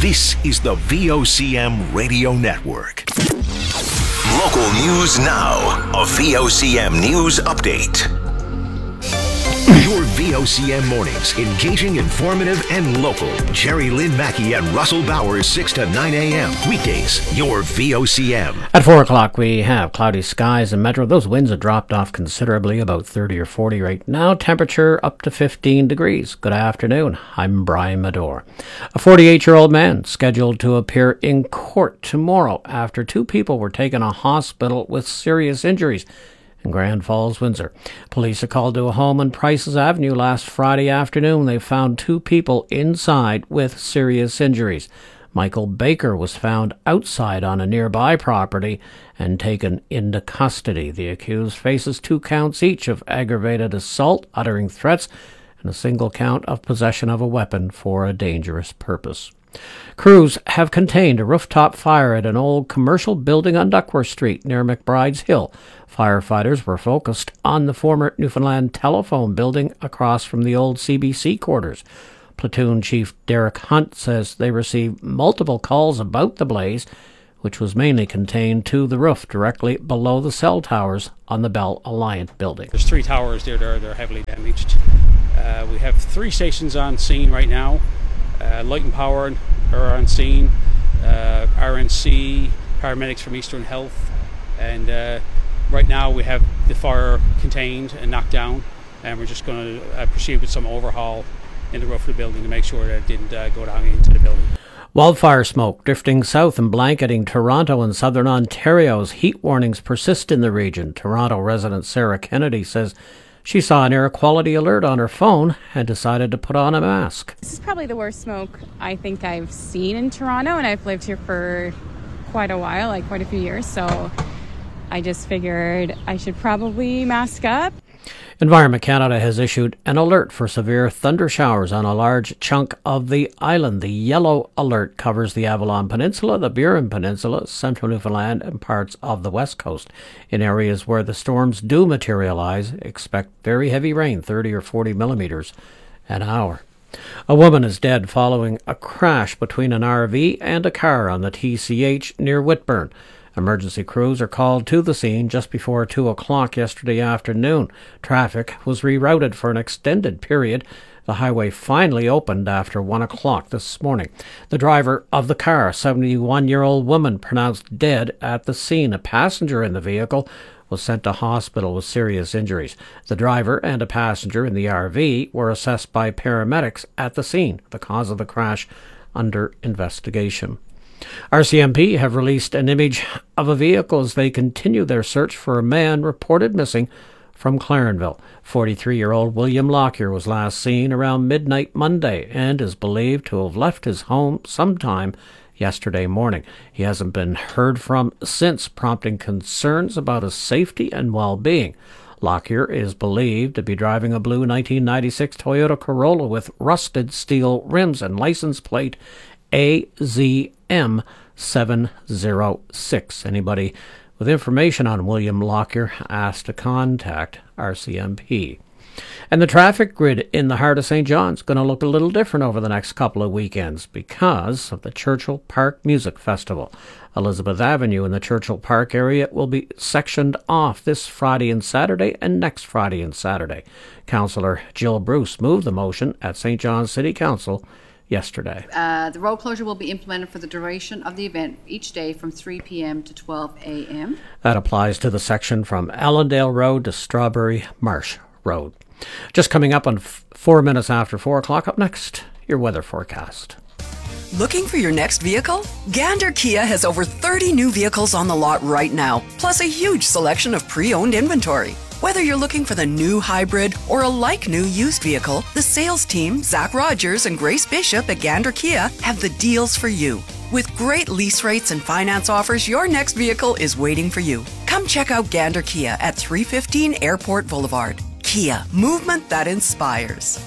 This is the VOCM Radio Network. Local news now. A VOCM news update. Your VOCM mornings, engaging, informative, and local. Jerry Lynn Mackey and Russell Bowers, 6 to 9 a.m. Weekdays, your VOCM. At 4 o'clock, we have cloudy skies in Metro. Those winds have dropped off considerably, about 30 or 40 right now. Temperature up to 15 degrees. Good afternoon. I'm Brian Medore. A 48-year-old man scheduled to appear in court tomorrow after two people were taken to hospital with serious injuries in Grand Falls, Windsor. Police are called to a home on Prices Avenue last Friday afternoon. They found two people inside with serious injuries. Michael Baker was found outside on a nearby property and taken into custody. The accused faces 2 counts each of aggravated assault, uttering threats, and a single count of possession of a weapon for a dangerous purpose. Crews have contained a rooftop fire at an old commercial building on Duckworth Street near McBride's Hill. Firefighters were focused on the former Newfoundland telephone building across from the old CBC quarters. Platoon Chief Derek Hunt says they received multiple calls about the blaze, which was mainly contained to the roof directly below the cell towers on the Bell Alliant building. There's 3 towers there. They're heavily damaged. We have 3 stations on scene right now. Light and Power are on scene, RNC, paramedics from Eastern Health, and right now we have the fire contained and knocked down, and we're just going to proceed with some overhaul in the roof of the building to make sure that it didn't go down into the building. Wildfire smoke drifting south and blanketing Toronto and southern Ontario's heat warnings persist in the region. Toronto resident Sarah Kennedy says she saw an air quality alert on her phone and decided to put on a mask. This is probably the worst smoke I think I've seen in Toronto, and I've lived here for quite a while, like quite a few years, so I just figured I should probably mask up. Environment Canada has issued an alert for severe thunder showers on a large chunk of the island. The yellow alert covers the Avalon Peninsula, the Burin Peninsula, central Newfoundland, and parts of the west coast. In areas where the storms do materialize, expect very heavy rain, 30 or 40 millimeters an hour. A woman is dead following a crash between an RV and a car on the TCH near Whitburn. Emergency crews are called to the scene just before 2 o'clock yesterday afternoon. Traffic was rerouted for an extended period. The highway finally opened after 1 o'clock this morning. The driver of the car, a 71-year-old woman, pronounced dead at the scene. A passenger in the vehicle was sent to hospital with serious injuries. The driver and a passenger in the RV were assessed by paramedics at the scene. The cause of the crash under investigation. RCMP have released an image of a vehicle as they continue their search for a man reported missing from Clarenville. 43-year-old William Lockyer was last seen around midnight Monday and is believed to have left his home sometime yesterday morning. He hasn't been heard from since, prompting concerns about his safety and well-being. Lockyer is believed to be driving a blue 1996 Toyota Corolla with rusted steel rims and license plate AZM 706. Anybody with information on William Lockyer asked to contact RCMP. And the traffic grid in the heart of St. John's is going to look a little different over the next couple of weekends because of the Churchill Park Music Festival. Elizabeth Avenue in the Churchill Park area will be sectioned off this Friday and Saturday and next Friday and Saturday. Councillor Jill Bruce moved the motion at St. John's City Council yesterday. The road closure will be implemented for the duration of the event each day from 3 p.m. to 12 a.m. That applies to the section from Allendale Road to Strawberry Marsh Road. Just coming up on 4 minutes after 4 o'clock. Up next, your weather forecast. Looking for your next vehicle? Gander Kia has over 30 new vehicles on the lot right now, plus a huge selection of pre-owned inventory. Whether you're looking for the new hybrid or a like-new used vehicle, the sales team, Zach Rogers and Grace Bishop at Gander Kia, have the deals for you. With great lease rates and finance offers, your next vehicle is waiting for you. Come check out Gander Kia at 315 Airport Boulevard. Kia, movement that inspires.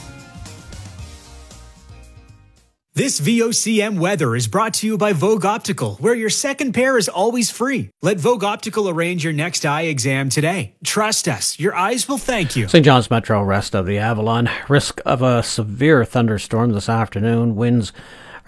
This VOCM weather is brought to you by Vogue Optical, where your second pair is always free. Let Vogue Optical arrange your next eye exam today. Trust us, your eyes will thank you. St. John's Metro, rest of the Avalon. Risk of a severe thunderstorm this afternoon. Winds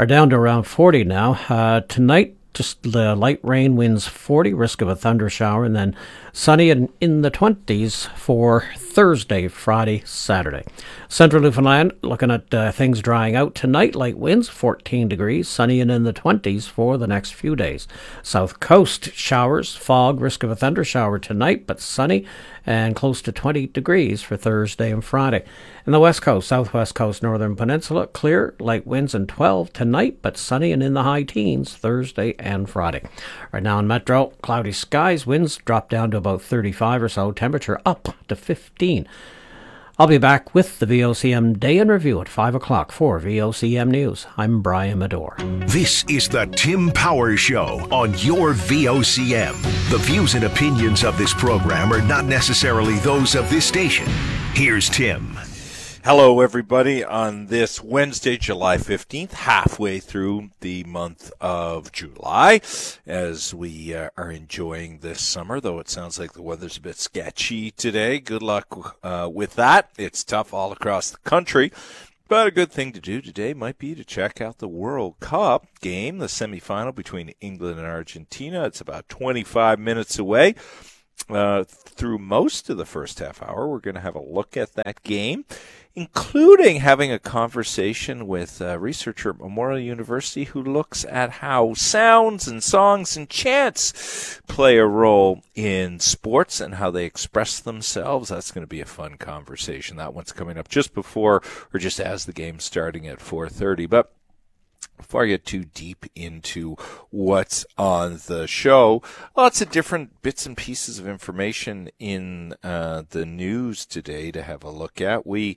are down to around 40 now. Tonight, just the light rain, winds 40, risk of a thunder shower, and then sunny and in the 20s for Thursday, Friday, Saturday. Central Newfoundland, looking at things drying out tonight, light winds, 14 degrees, sunny and in the 20s for the next few days. South Coast, showers, fog, risk of a thunder shower tonight, but sunny and close to 20 degrees for Thursday and Friday. In the West Coast, Southwest Coast, Northern Peninsula, clear, light winds and 12 tonight, but sunny and in the high teens Thursday and Friday. Right now in Metro, cloudy skies, winds drop down to about 35 or so, temperature up to 15. I'll be back with the VOCM Day in Review at 5 o'clock for VOCM News. I'm Brian Medore. This is the Tim Powers Show on your VOCM. The views and opinions of this program are not necessarily those of this station. Here's Tim. Hello, everybody, on this Wednesday, July 15th, halfway through the month of July, as we are enjoying this summer, though it sounds like the weather's a bit sketchy today. Good luck with that. It's tough all across the country. But a good thing to do today might be to check out the World Cup game, the semifinal between England and Argentina. It's about 25 minutes away. Through most of the first half hour, we're going to have a look at that game, including having a conversation with a researcher at Memorial University who looks at how sounds and songs and chants play a role in sports and how they express themselves. That's going to be a fun conversation. That one's coming up just before or just as the game's starting at 4:30. But before I get too deep into what's on the show, lots of different bits and pieces of information in the news today to have a look at. We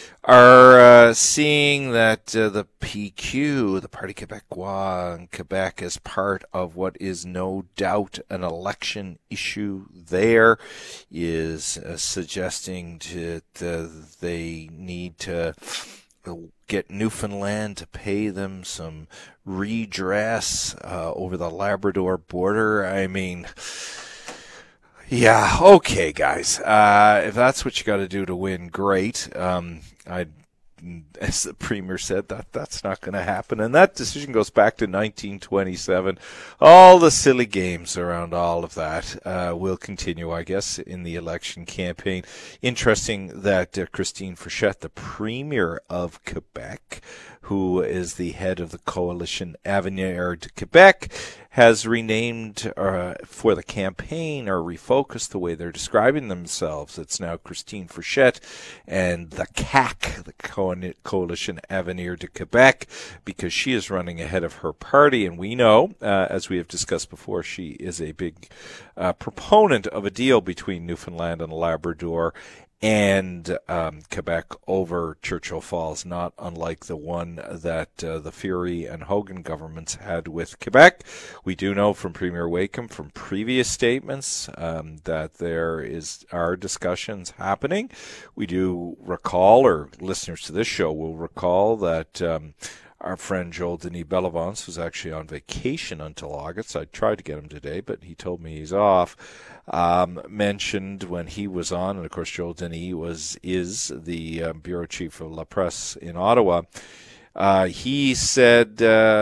are seeing that the PQ, the Parti Québécois in Quebec, is part of what is no doubt an election issue there, is suggesting that they need to get Newfoundland to pay them some redress over the Labrador border. I mean, yeah, okay, guys. If that's what you got to do to win, great. As the Premier said, that's not going to happen. And that decision goes back to 1927. All the silly games around all of that will continue, I guess, in the election campaign. Interesting that Christine Frechette, the Premier of Quebec, who is the head of the coalition Avenir de Quebec, has renamed for the campaign or refocused the way they're describing themselves. It's now Christine Frechette and the CAQ, the Coalition Avenir de Quebec, because she is running ahead of her party. And we know, as we have discussed before, she is a big proponent of a deal between Newfoundland and Labrador and Quebec over Churchill Falls, not unlike the one that the Fury and Hogan governments had with Quebec. We do know from Premier Wakeham from previous statements that there are discussions happening. We do recall, or listeners to this show will recall, that our friend Joel Denis Bellevance was actually on vacation until August. I tried to get him today, but he told me he's off. Mentioned when he was on, and of course Joel Denis is the bureau chief of La Presse in Ottawa. He said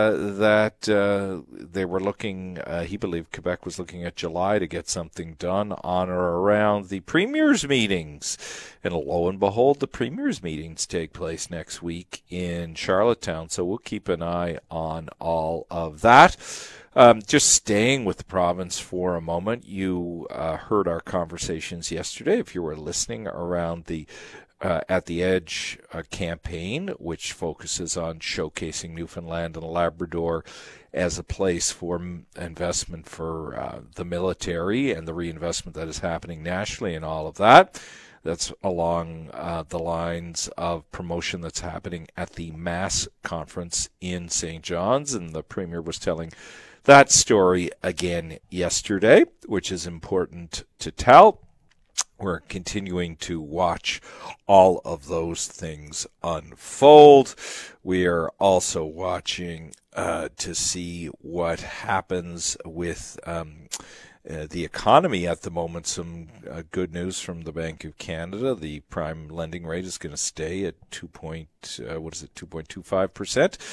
that they were looking, he believed Quebec was looking at July to get something done on or around the Premier's meetings. And lo and behold, the Premier's meetings take place next week in Charlottetown. So we'll keep an eye on all of that. Just staying with the province for a moment, you heard our conversations yesterday, if you were listening, around the At the Edge campaign, which focuses on showcasing Newfoundland and Labrador as a place for investment for the military and the reinvestment that is happening nationally and all of that. That's along the lines of promotion that's happening at the MASS conference in St. John's, and the Premier was telling that story again yesterday, which is important to tell. We're continuing to watch all of those things unfold. We are also watching to see what happens with the economy at the moment. Some good news from the Bank of Canada. The prime lending rate is going to stay at 2.25%.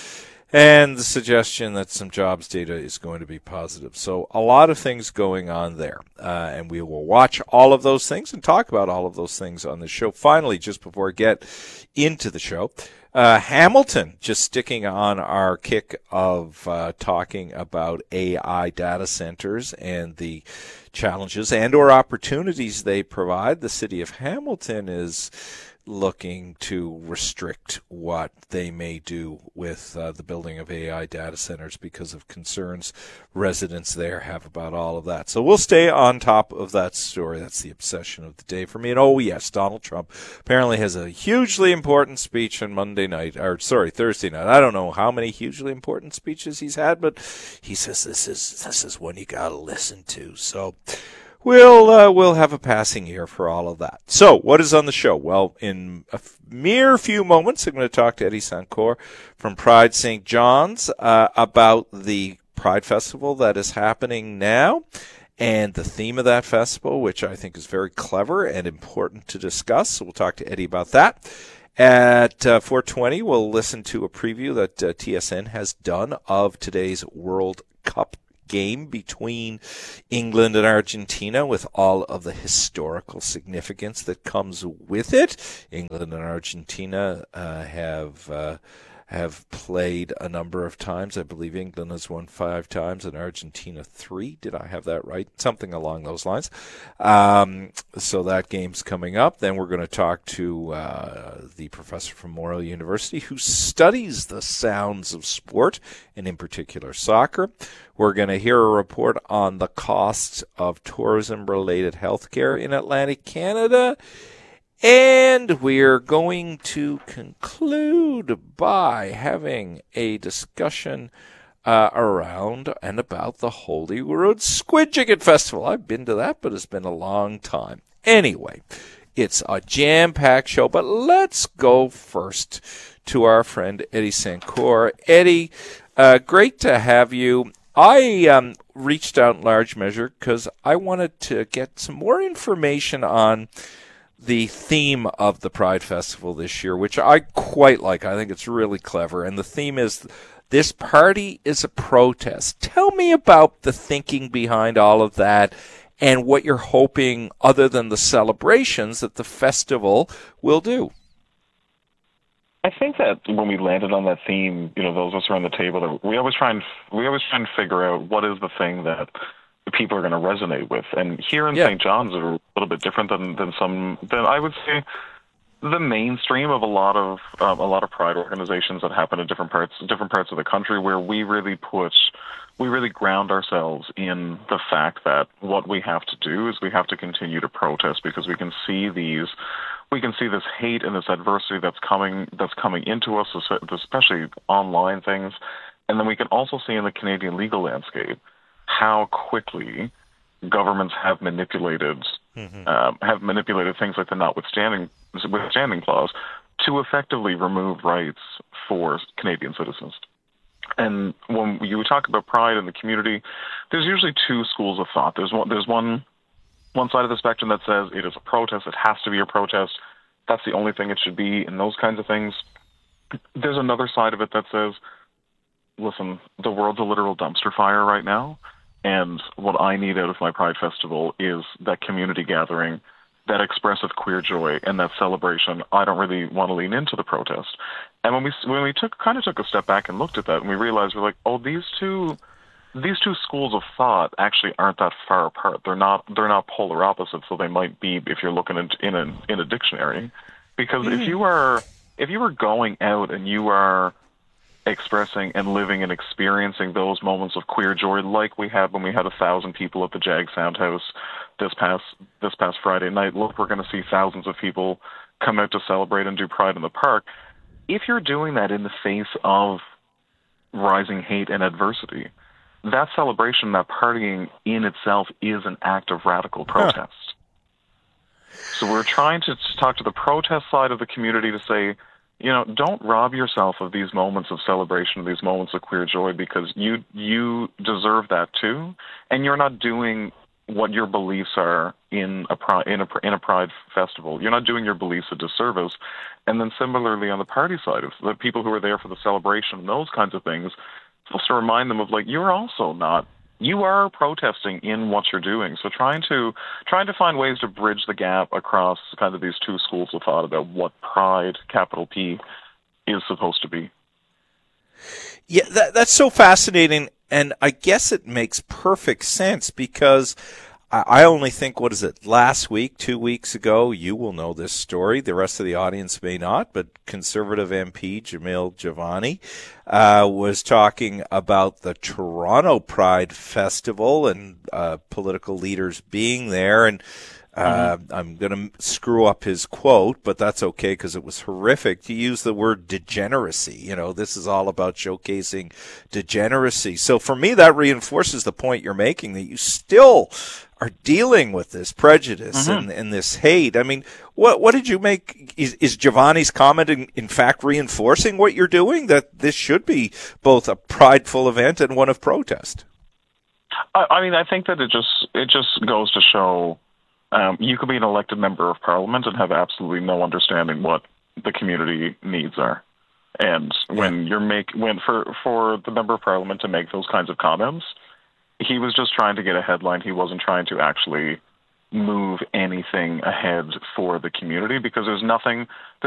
and the suggestion that some jobs data is going to be positive. So a lot of things going on there, and we will watch all of those things and talk about all of those things on the show. Finally, just before I get into the show, Hamilton, just sticking on our kick of talking about AI data centers and the challenges and or opportunities they provide. The city of Hamilton is looking to restrict what they may do with the building of AI data centers because of concerns residents there have about all of that. So we'll stay on top of that story. That's the obsession of the day for me. And oh yes, Donald Trump apparently has a hugely important speech on Thursday night. I don't know how many hugely important speeches he's had, but he says this is one you got to listen to. So we'll have a passing ear for all of that. So, what is on the show? Well, in a mere few moments, I'm going to talk to Eddie Sancour from Pride St. John's about the Pride Festival that is happening now and the theme of that festival, which I think is very clever and important to discuss. So, we'll talk to Eddie about that. At 4:20, we'll listen to a preview that TSN has done of today's World Cup game between England and Argentina, with all of the historical significance that comes with it. England and Argentina have played a number of times. I believe England has won 5 times and Argentina 3. Did I have that right? Something along those lines. So that game's coming up. Then we're going to talk to the professor from Memorial University who studies the sounds of sport, and in particular soccer. We're going to hear a report on the costs of tourism-related healthcare in Atlantic Canada. And we're going to conclude by having a discussion around and about the Holyrood Squid Jiggit Festival. I've been to that, but it's been a long time. Anyway, it's a jam-packed show, but let's go first to our friend Eddie Sancour. Eddie, great to have you. I reached out in large measure because I wanted to get some more information on the theme of the Pride Festival this year, which I quite like. I think it's really clever. And the theme is, this party is a protest. Tell me about the thinking behind all of that and what you're hoping, other than the celebrations, that the festival will do. I think that when we landed on that theme, those of us around the table, we always try and figure out what is the thing that people are going to resonate with. And here in St. John's are a little bit different than I would say the mainstream of a lot of pride organizations that happen in different parts of the country, where we really ground ourselves in the fact that what we have to do is we have to continue to protest, because we can see this hate and this adversity that's coming into us, especially online things. And then we can also see in the Canadian legal landscape how quickly governments have manipulated things like the notwithstanding clause to effectively remove rights for Canadian citizens. And when you talk about pride in the community, there's usually 2 schools of thought. There's one side of the spectrum that says it is a protest, it has to be a protest, that's the only thing it should be, and those kinds of things. There's another side of it that says, listen, the world's a literal dumpster fire right now, and what I need out of my Pride Festival is that community gathering, that expressive queer joy, and that celebration. I don't really want to lean into the protest. And when we took a step back and looked at that, and we realized, we're like, oh, these two schools of thought actually aren't that far apart. They're not polar opposites, so they might be if you're looking in a dictionary. Because if you were going out and you are expressing and living and experiencing those moments of queer joy, like we had when we had 1,000 people at the Jag Sound House this past Friday night. Look, we're going to see thousands of people come out to celebrate and do Pride in the Park. If you're doing that in the face of rising hate and adversity, that celebration, that partying in itself is an act of radical protest. So we're trying to talk to the protest side of the community to say, don't rob yourself of these moments of celebration, these moments of queer joy, because you deserve that too. And you're not doing what your beliefs are in a Pride festival. You're not doing your beliefs a disservice. And then similarly on the party side, of the people who are there for the celebration and those kinds of things, supposed to remind them of you are protesting in what you're doing. So trying to find ways to bridge the gap across kind of these two schools of thought about what Pride, capital P, is supposed to be. Yeah, that's so fascinating, and I guess it makes perfect sense because I only think, what is it, last week, 2 weeks ago, you will know this story, the rest of the audience may not, but Conservative MP Jamil Javani was talking about the Toronto Pride Festival and political leaders being there, and I'm going to screw up his quote, but that's okay because it was horrific. He used the word degeneracy. This is all about showcasing degeneracy. So for me, that reinforces the point you're making, that you still are dealing with this prejudice and this hate. I mean, what did you make? Is Giovanni's comment in fact reinforcing what you're doing, that this should be both a prideful event and one of protest? I mean, I think that it just goes to show you could be an elected member of parliament and have absolutely no understanding what the community needs are. And when for the member of parliament to make those kinds of comments, he was just trying to get a headline. He wasn't trying to actually move anything ahead for the community, because there's nothing